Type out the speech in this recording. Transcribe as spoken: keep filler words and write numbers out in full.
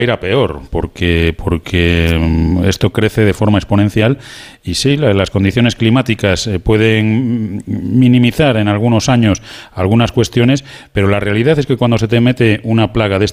ir a peor, porque, porque esto crece de forma exponencial y sí, la, las condiciones climáticas eh, pueden minimizar en algunos años algunas cuestiones, pero la realidad es que cuando se te mete una plaga de